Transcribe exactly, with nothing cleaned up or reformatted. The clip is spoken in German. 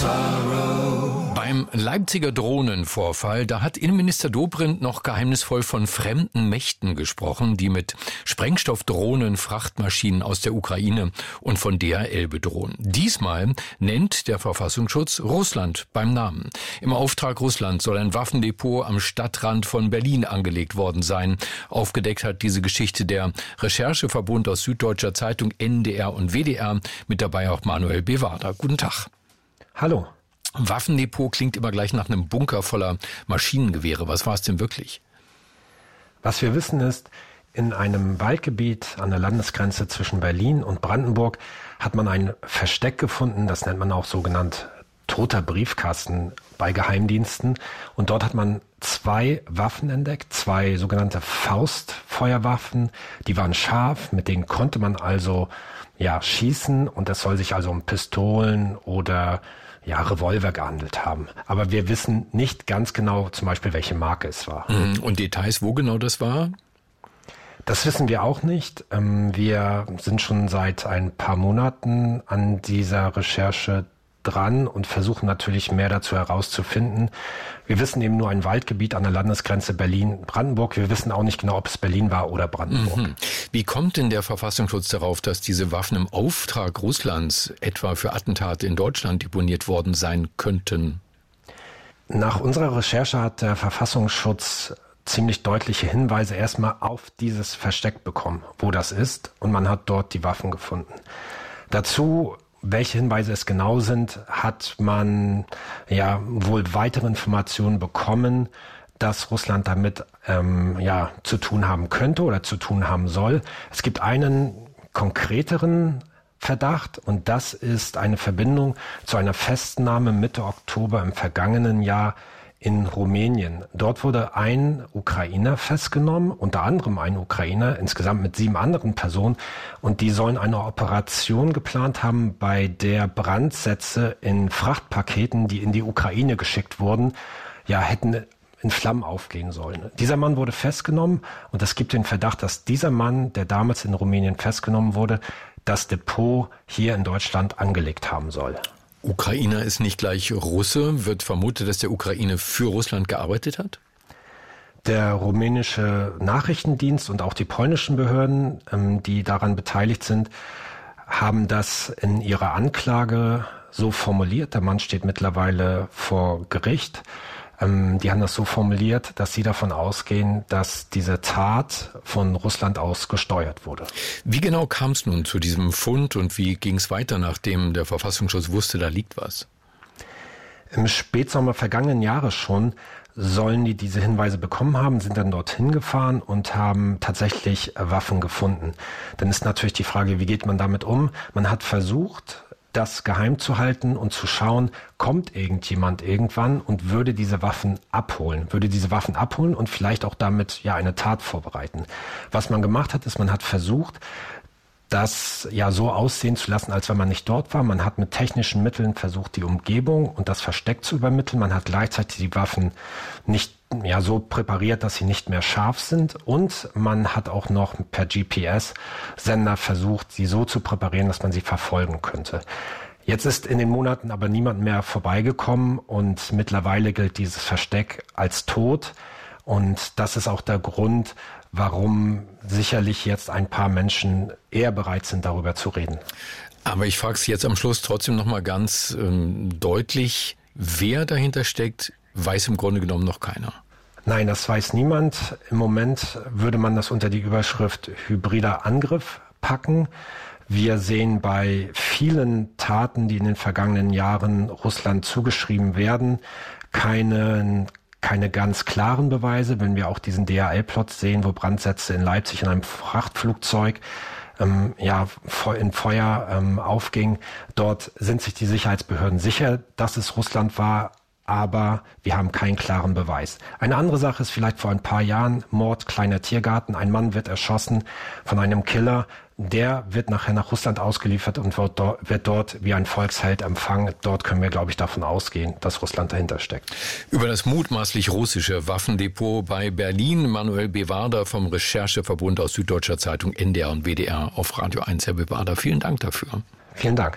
Beim Leipziger Drohnenvorfall, da hat Innenminister Dobrindt noch geheimnisvoll von fremden Mächten gesprochen, die mit Sprengstoffdrohnen Frachtmaschinen aus der Ukraine und von D H L bedrohen. Diesmal nennt der Verfassungsschutz Russland beim Namen. Im Auftrag Russlands soll ein Waffendepot am Stadtrand von Berlin angelegt worden sein. Aufgedeckt hat diese Geschichte der Rechercheverbund aus Süddeutscher Zeitung, N D R und W D R, mit dabei auch Manuel Bewader. Guten Tag. Hallo. Waffendepot klingt immer gleich nach einem Bunker voller Maschinengewehre. Was war es denn wirklich? Was wir wissen ist, in einem Waldgebiet an der Landesgrenze zwischen Berlin und Brandenburg hat man ein Versteck gefunden, das nennt man auch sogenannt toter Briefkasten bei Geheimdiensten. Und dort hat man zwei Waffen entdeckt, zwei sogenannte Faustfeuerwaffen. Die waren scharf, mit denen konnte man also ja schießen, und es soll sich also um Pistolen oder ja, Revolver gehandelt haben. Aber wir wissen nicht ganz genau, zum Beispiel, welche Marke es war. Und Details, wo genau das war? Das wissen wir auch nicht. Wir sind schon seit ein paar Monaten an dieser Recherche dran und versuchen natürlich mehr dazu herauszufinden. Wir wissen eben nur ein Waldgebiet an der Landesgrenze Berlin-Brandenburg. Wir wissen auch nicht genau, ob es Berlin war oder Brandenburg. Mhm. Wie kommt denn der Verfassungsschutz darauf, dass diese Waffen im Auftrag Russlands etwa für Attentate in Deutschland deponiert worden sein könnten? Nach unserer Recherche hat der Verfassungsschutz ziemlich deutliche Hinweise erstmal auf dieses Versteck bekommen, wo das ist, und man hat dort die Waffen gefunden. Dazu, welche Hinweise es genau sind, hat man ja wohl weitere Informationen bekommen, dass Russland damit ähm, ja zu tun haben könnte oder zu tun haben soll. Es gibt einen konkreteren Verdacht, und das ist eine Verbindung zu einer Festnahme Mitte Oktober im vergangenen Jahr in Rumänien. Dort wurde ein Ukrainer festgenommen, unter anderem ein Ukrainer, insgesamt mit sieben anderen Personen, und die sollen eine Operation geplant haben, bei der Brandsätze in Frachtpaketen, die in die Ukraine geschickt wurden, ja, hätten in Flammen aufgehen sollen. Dieser Mann wurde festgenommen, und es gibt den Verdacht, dass dieser Mann, der damals in Rumänien festgenommen wurde, das Depot hier in Deutschland angelegt haben soll. Ukrainer ist nicht gleich Russe. Wird vermutet, dass der Ukraine für Russland gearbeitet hat? Der rumänische Nachrichtendienst und auch die polnischen Behörden, die daran beteiligt sind, haben das in ihrer Anklage so formuliert. Der Mann steht mittlerweile vor Gericht. Die haben das so formuliert, dass sie davon ausgehen, dass diese Tat von Russland aus gesteuert wurde. Wie genau kam es nun zu diesem Fund, und wie ging es weiter, nachdem der Verfassungsschutz wusste, da liegt was? Im Spätsommer vergangenen Jahres schon sollen die diese Hinweise bekommen haben, sind dann dorthin gefahren und haben tatsächlich Waffen gefunden. Dann ist natürlich die Frage, wie geht man damit um? Man hat versucht, das geheim zu halten und zu schauen, kommt irgendjemand irgendwann und würde diese Waffen abholen, würde diese Waffen abholen und vielleicht auch damit ja eine Tat vorbereiten. Was man gemacht hat, ist, man hat versucht, das ja so aussehen zu lassen, als wenn man nicht dort war. Man hat mit technischen Mitteln versucht, die Umgebung und das Versteck zu übermitteln. Man hat gleichzeitig die Waffen nicht ja so präpariert, dass sie nicht mehr scharf sind, und man hat auch noch per G P S-Sender versucht, sie so zu präparieren, dass man sie verfolgen könnte. Jetzt ist in den Monaten aber niemand mehr vorbeigekommen, und mittlerweile gilt dieses Versteck als tot, und das ist auch der Grund, warum sicherlich jetzt ein paar Menschen eher bereit sind, darüber zu reden. Aber ich frage Sie jetzt am Schluss trotzdem noch mal ganz ähm, deutlich, wer dahinter steckt, weiß im Grunde genommen noch keiner. Nein, das weiß niemand. Im Moment würde man das unter die Überschrift hybrider Angriff packen. Wir sehen bei vielen Taten, die in den vergangenen Jahren Russland zugeschrieben werden, keinen keine ganz klaren Beweise. Wenn wir auch diesen D H L-Plot sehen, wo Brandsätze in Leipzig in einem Frachtflugzeug ähm, ja in Feuer ähm, aufging, dort sind sich die Sicherheitsbehörden sicher, dass es Russland war, aber wir haben keinen klaren Beweis. Eine andere Sache ist vielleicht vor ein paar Jahren Mord, kleiner Tiergarten. Ein Mann wird erschossen von einem Killer. Der wird nachher nach Russland ausgeliefert und wird dort, wird dort wie ein Volksheld empfangen. Dort können wir, glaube ich, davon ausgehen, dass Russland dahinter steckt. Über das mutmaßlich russische Waffendepot bei Berlin, Manuel Bewader vom Rechercheverbund aus Süddeutscher Zeitung, N D R und W D R auf Radio eins. Herr Bewader, vielen Dank dafür. Vielen Dank.